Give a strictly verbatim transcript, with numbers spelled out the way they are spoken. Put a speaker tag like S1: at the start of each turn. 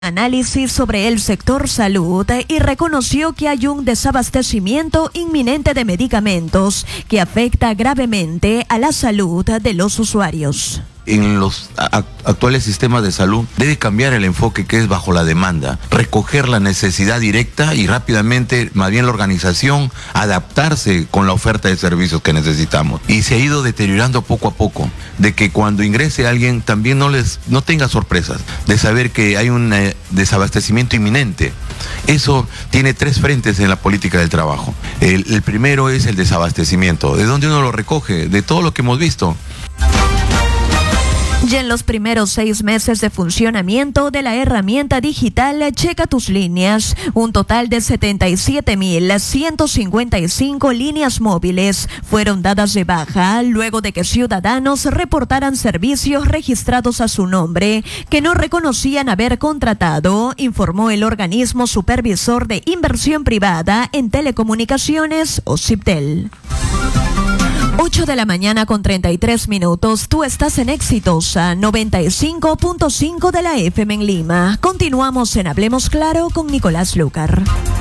S1: Análisis sobre el sector salud y reconoció que hay un desabastecimiento inminente de medicamentos que afecta gravemente a la salud de los usuarios.
S2: En los actuales sistemas de salud debe cambiar el enfoque que es bajo la demanda, recoger la necesidad directa y rápidamente, más bien la organización, adaptarse con la oferta de servicios que necesitamos. Y se ha ido deteriorando poco a poco, de que cuando ingrese alguien también no les no tenga sorpresas, de saber que hay un eh, desabastecimiento inminente. Eso tiene tres frentes en la política del trabajo. El, el primero es el desabastecimiento. ¿De dónde uno lo recoge? De todo lo que hemos visto.
S1: Y en los primeros seis meses de funcionamiento de la herramienta digital Checa tus líneas, un total de setenta y siete mil ciento cincuenta y cinco líneas móviles fueron dadas de baja luego de que ciudadanos reportaran servicios registrados a su nombre que no reconocían haber contratado, informó el organismo supervisor de inversión privada en telecomunicaciones, OCIPTEL. ocho de la mañana con treinta y tres minutos. Tú estás en Exitosa noventa y cinco punto cinco de la F M en Lima. Continuamos en Hablemos Claro con Nicolás Lucar.